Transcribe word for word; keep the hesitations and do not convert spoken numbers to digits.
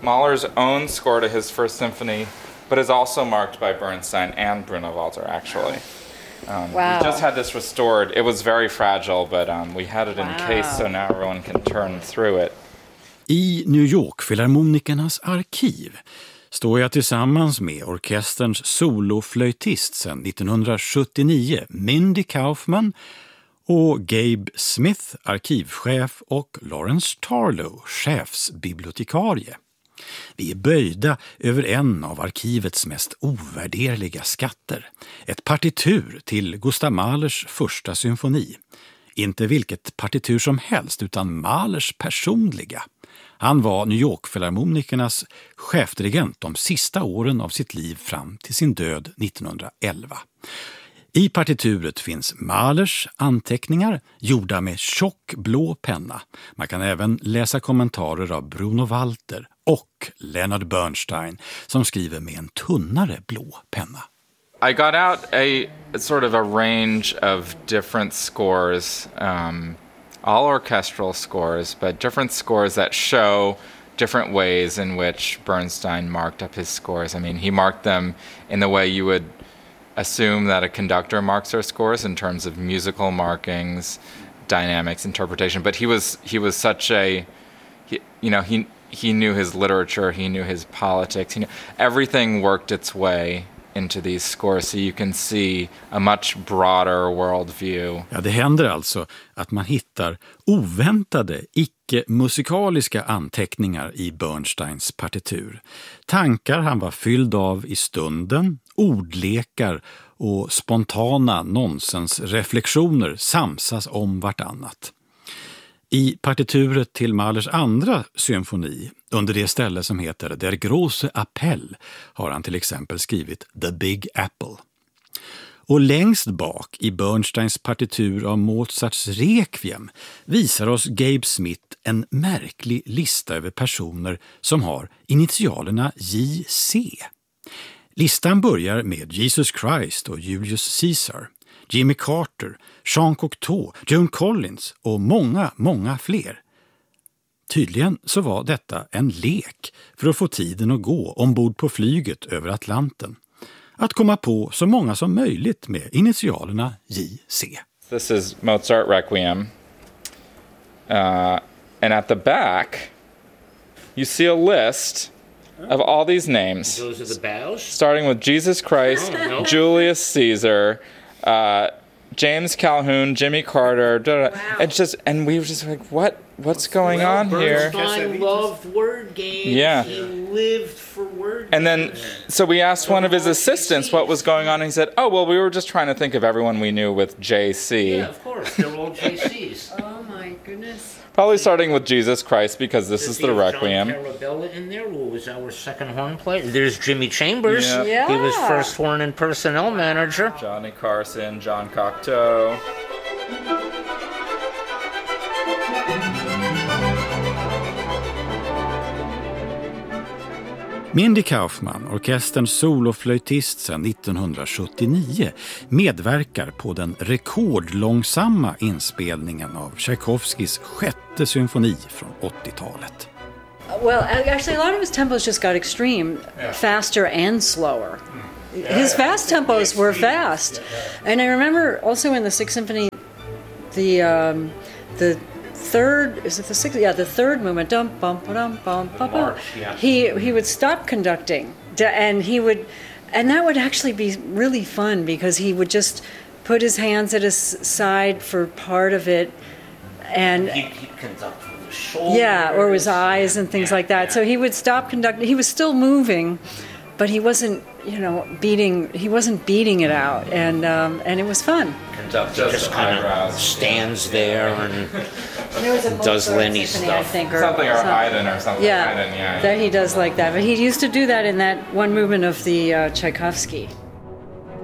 Mahler's own score to his First Symphony, but is also marked by Bernstein and Bruno Walter, actually. Um, wow. We just had this restored. It was very fragile, but um, we had it in wow. case, so now everyone can turn through it. I New York-filharmonikernas arkiv står jag tillsammans med orkesterns soloflöjtist sedan nittonhundrasjuttionio, Mindy Kaufman, och Gabe Smith, arkivchef, och Lawrence Tarlow, chefsbibliotekarie. Vi är böjda över en av arkivets mest ovärderliga skatter, ett partitur till Gustav Mahlers första symfoni. Inte vilket partitur som helst, utan Mahlers personliga. Han var New York-filharmonikernas chefdirigent de sista åren av sitt liv fram till sin död nittonhundraelva. I partituret finns Mahlers anteckningar gjorda med tjock blå penna. Man kan även läsa kommentarer av Bruno Walter och Leonard Bernstein som skriver med en tunnare blå penna. I got out a sort of a range of different scores, um, all orchestral scores, but different scores that show different ways in which Bernstein marked up his scores. I mean, he marked them in the way you would assume that a conductor marks their scores in terms of musical markings, dynamics, interpretation. But he was he was such a, he, you know, he he knew his literature, he knew his politics, he knew, everything worked its way into these scores, so you can see a much broader worldview. Ja, det händer alltså att man hittar oväntade, icke-musikaliska anteckningar i Bernsteins partitur. Tankar han var fylld av i stunden, ordlekar och spontana nonsensreflektioner samsas om vartannat. I partituret till Mahlers andra symfoni, under det ställe som heter Der große Appell, har han till exempel skrivit The Big Apple. Och längst bak i Bernsteins partitur av Mozarts Requiem visar oss Gabe Smith en märklig lista över personer som har initialerna J C. Listan börjar med Jesus Christ och Julius Caesar, Jimmy Carter, Jean Cocteau, Joan Collins och många, många fler. Tydligen så var detta en lek för att få tiden att gå ombord på flyget över Atlanten. Att komma på så många som möjligt med initialerna J C. This is Mozart Requiem. Uh, and at the back you see a list of all these names. Those are the bows? Starting with Jesus Christ, oh, no. Julius Caesar, uh, James Calhoun, Jimmy Carter. Da, da. Wow. It's just, and we were just like, what? What's going well, on here? Bernstein loved word games. Yeah. He lived for word and games. then, so we asked one of his assistants what was going on, and he said, oh, well, we were just trying to think of everyone we knew with J C. Yeah, of course. They're all J Cs. Oh, my goodness. Probably starting with Jesus Christ, because this is the Requiem. John Carabella in there, who was our second horn player. There's Jimmy Chambers. Yeah. Yeah. He was first horn and personnel manager. Johnny Carson, John Cocteau. Mindy Kaufman, orkesterns soloflöjtist sedan nittonhundrasjuttionio, medverkar på den rekordlångsamma inspelningen av Tchaikovskys sjätte symfoni från åttiotalet. Well, actually, a lot of his tempos just got extreme, yeah. faster and slower. Yeah. His fast tempos were fast, and I remember also in the Sixth Symphony, the um, the third is it the sixth? Yeah, the third movement. Dum bum dum bum bum. bum. He he would stop conducting, and he would, and that would actually be really fun because he would just put his hands at his side for part of it, and. He'd, he'd conduct. Shoulders. Yeah, or his eyes and things yeah, like that. Yeah. So he would stop conducting. He was still moving, but he wasn't, you know, beating. He wasn't beating it out, and um, and it was fun. Conductor just, just kind of stands there and does Lenny stuff. I think, or something, or something. Haydn or something. Yeah, Haydn, yeah, that he does like that. But he used to do that in that one movement of the uh, Tchaikovsky.